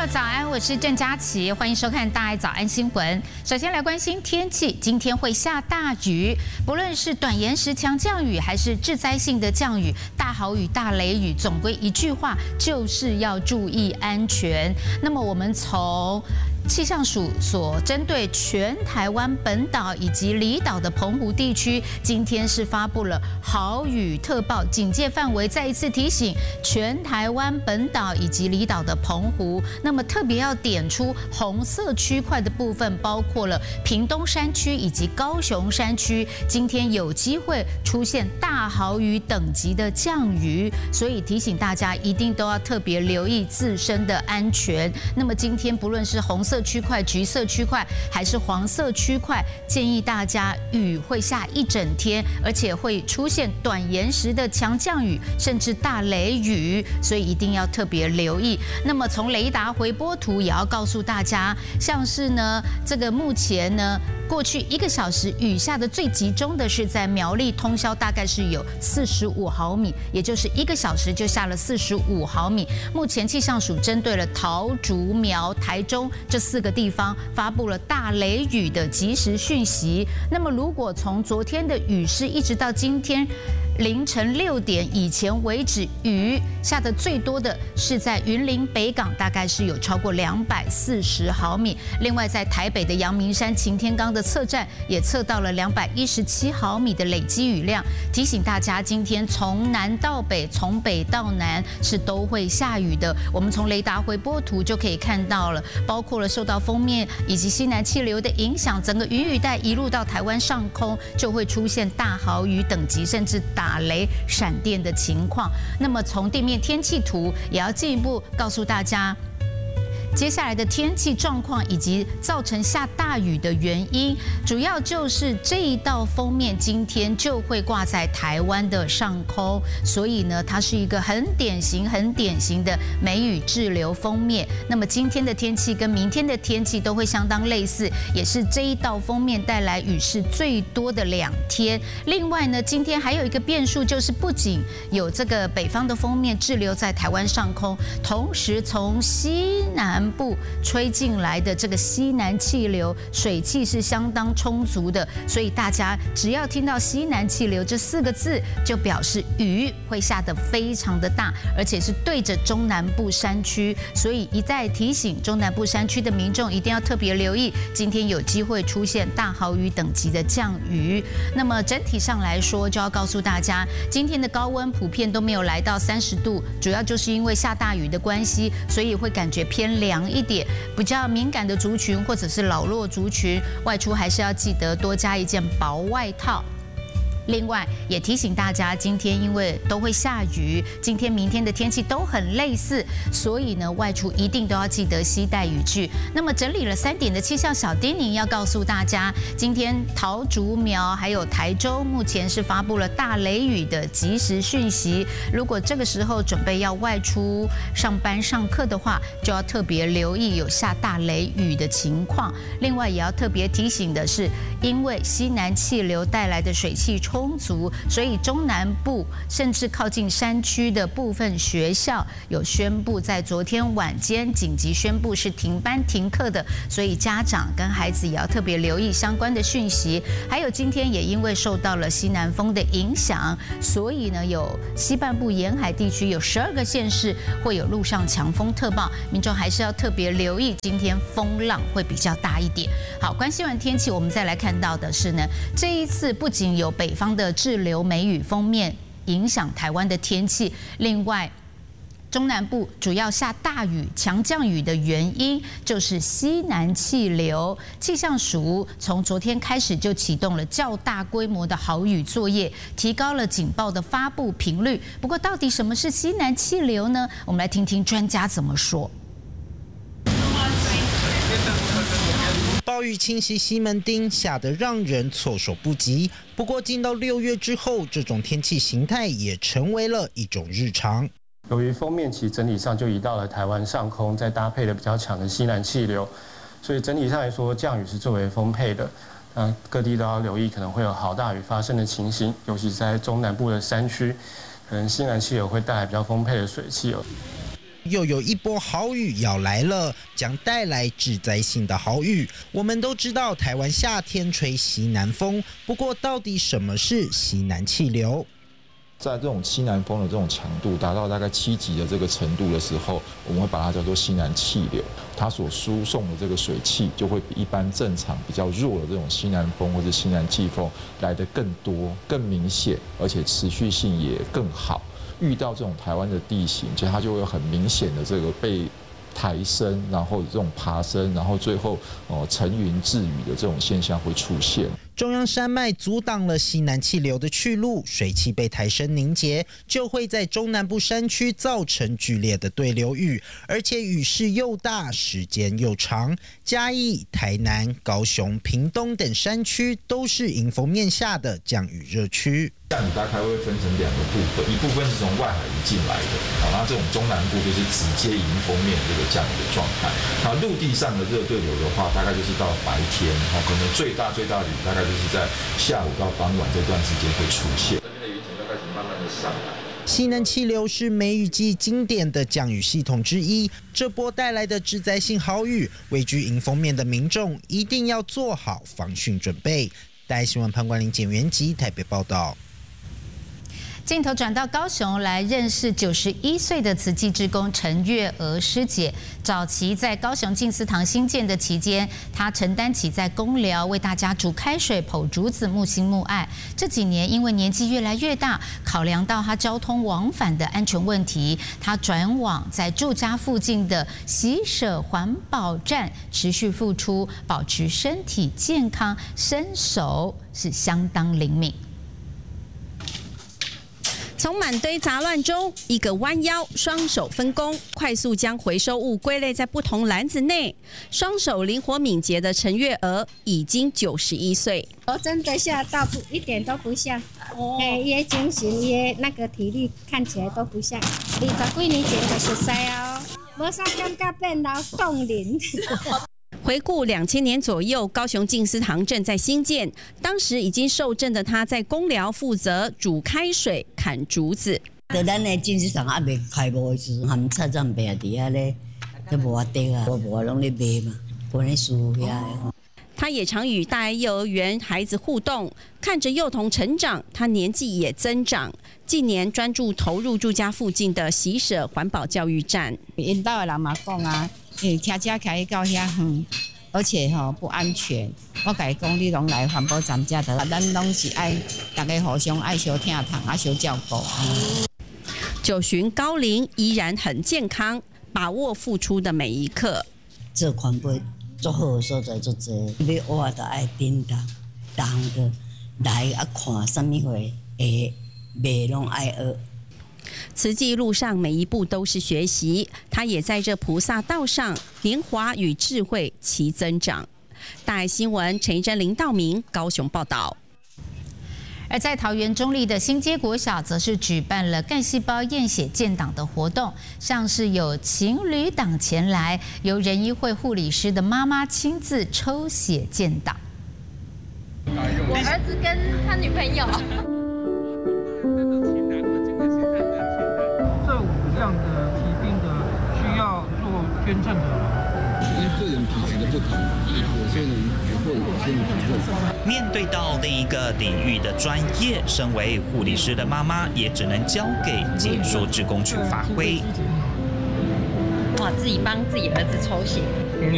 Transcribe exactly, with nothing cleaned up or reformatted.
早安，我是郑佳琪，欢迎收看大爱早安新闻。首先来关心天气，今天会下大雨，不论是短延时强降雨，还是致灾性的降雨、大豪雨、大雷雨，总归一句话，就是要注意安全。那么我们从气象署所针对全台湾本岛以及离岛的澎湖地区，今天是发布了豪雨特报警戒范围，再一次提醒全台湾本岛以及离岛的澎湖。那么特别要点出红色区块的部分，包括了屏东山区以及高雄山区，今天有机会出现大豪雨等级的降雨，所以提醒大家一定都要特别留意自身的安全。那么今天不论是红色区块、橘色区块还是黄色区块，建议大家雨会下一整天，而且会出现短延时的强降雨，甚至大雷雨，所以一定要特别留意。那么从雷达回波图也要告诉大家，像是呢这个目前呢过去一个小时雨下的最集中的是在苗栗通霄，大概是有四十五毫米，也就是一个小时就下了四十五毫米。目前气象署针对了桃竹苗、台中这四个地方发布了大雷雨的即时讯息。那么如果从昨天的雨势一直到今天凌晨六点以前为止，雨下的最多的是在云林北港，大概是有超过两百四十毫米。另外，在台北的阳明山擎天岗的测站也测到了两百一十七毫米的累积雨量。提醒大家，今天从南到北，从北到南是都会下雨的。我们从雷达回波图就可以看到了，包括了受到锋面以及西南气流的影响，整个云雨带一路到台湾上空，就会出现大豪雨等级，甚至打雷、闪电的情况。那么从地面天气图也要进一步告诉大家，接下来的天气状况以及造成下大雨的原因，主要就是这一道锋面今天就会挂在台湾的上空，所以呢，它是一个很典型、很典型的梅雨滞留锋面。那么今天的天气跟明天的天气都会相当类似，也是这一道锋面带来雨势最多的两天。另外呢，今天还有一个变数，就是不仅有这个北方的锋面滞留在台湾上空，同时从西南南部吹进来的这个西南气流，水汽是相当充足的，所以大家只要听到西南气流这四个字，就表示雨会下得非常的大，而且是对着中南部山区，所以一再提醒中南部山区的民众一定要特别留意，今天有机会出现大豪雨等级的降雨。那么整体上来说，就要告诉大家，今天的高温普遍都没有来到三十度，主要就是因为下大雨的关系，所以会感觉偏凉一点。比较敏感的族群或者是老弱族群，外出还是要记得多加一件薄外套。另外也提醒大家，今天因为都会下雨，今天明天的天气都很类似，所以呢外出一定都要记得携带雨具。那么整理了三点的气象小叮咛，要告诉大家，今天桃竹苗还有台中目前是发布了大雷雨的即时讯息，如果这个时候准备要外出上班上课的话，就要特别留意有下大雷雨的情况。另外也要特别提醒的是，因为西南气流带来的水汽充足，所以中南部甚至靠近山区的部分学校有宣布在昨天晚间紧急宣布是停班停课的，所以家长跟孩子也要特别留意相关的讯息。还有今天也因为受到了西南风的影响，所以呢有西半部沿海地区有十二个县市会有陆上强风特报，民众还是要特别留意，今天风浪会比较大一点。好，关心完天气，我们再来看到的是呢，这一次不仅有北方的滞留梅雨锋面影响台湾的天气，另外中南部主要下大雨、强降雨的原因就是西南气流。气象署从昨天开始就启动了较大规模的豪雨作业，提高了警报的发布频率。不过，到底什么是西南气流呢？我们来听听专家怎么说。 暴雨侵袭西门町，下得让人措手不及。不过，进到六月之后，这种天气形态也成为了一种日常。 由于锋面其实整体上就移到了台湾上空，再搭配了比较强的西南气流，所以整体上来说，降雨是最为丰沛的。那各地都要留意，可能会有豪大雨发生的情形，尤其是在中南部的山区，可能西南气流会带来比较丰沛的水汽哦。 又有一波豪雨要来了，将带来致灾性的豪雨。我们都知道台湾夏天吹西南风，不过到底什么是西南气流？ 在这种西南风的这种强度达到大概七级的这个程度的时候，我们会把它叫做西南气流。它所输送的这个水汽就会比一般正常比较弱的这种西南风或者西南季风来得更多、更明显，而且持续性也更好。遇到这种台湾的地形，其实它就会有很明显的这个被抬升，然后这种爬升，然后最后哦层云致雨的这种现象会出现。 中央山脉阻挡了西南气流的去路，水汽被抬升凝结，就会在中南部山区造成剧烈的对流雨，而且雨势又大，时间又长。嘉义、台南、高雄、屏东等山区都是迎风面下的降雨热区。 降雨大概会分成两个部分，一部分是从外海移进来的，好，那这种中南部就是直接迎风面这个降雨的状态。那陆地上的热对流的话，大概就是到白天，哈，可能最大最大的雨大概就是在下午到傍晚这段时间会出现。这边的云层就开始慢慢的上来。 西南气流是梅雨季经典的降雨系统之一，这波带来的致灾性豪雨，位居迎风面的民众一定要做好防汛准备。大爱新闻潘冠霖、简元吉台北报道。 镜头转到高雄来认识九十一岁的慈济志工陈月娥师姐。早期在高雄静思堂兴建的期间，她承担起在公寮为大家煮开水、剖竹子、沐心沐爱。这几年因为年纪越来越大，考量到她交通往返的安全问题，她转往在住家附近的喜舍环保站持续付出，保持身体健康，身手是相当灵敏。 从满堆杂乱中，一个弯腰，双手分工，快速将回收物归类在不同篮子内。双手灵活敏捷的陈月娥已经九十一岁。 我真的吓到，不一点都不像。哦，哎，也精神，也那个体力看起来都不像。二十几年前就熟悉哦，无啥感觉变老冻龄。 回顾两千年左右，高雄静思堂正在兴建，当时已经受震的他在公寮负责煮开水、砍竹子。 在咱的静思堂还未开幕的时候，含菜站边伫遐咧，都无法得啊，无无拢咧卖嘛，本来输遐。 他也常与大爱幼儿园孩子互动，看着幼童成长，他年纪也增长。近年专注投入住家附近的喜舍环保教育站。 因岛的人嘛讲啊，因为骑车骑到遐远，而且吼、喔、不安全。我甲伊讲，你拢来环保站遮的，咱拢是爱大家互相爱相疼痛，啊相照顾。 九旬高龄依然很健康，把握付出的每一刻。 做环保做好的所在做多，要活就爱叮当，当个来啊看什么会会袂拢爱学。 慈济路上每一步都是学习，他也在这菩萨道上，年华与智慧齐增长。大爱新闻陈怡贞、林道明高雄报道。 而在桃园中坜的新街国小，则是举办了干细胞验血建档的活动，像是有情侣档前来，由仁医会护理师的妈妈亲自抽血建档。 我儿子跟他女朋友。 这五样的疾病的需要做捐赠的吗？ 因为个人体质的不同，有些人会，有些人不会。 面对到另一个领域的专业，身为护理师的妈妈也只能交给解说志工去发挥。 哇，自己帮自己儿子抽血， 你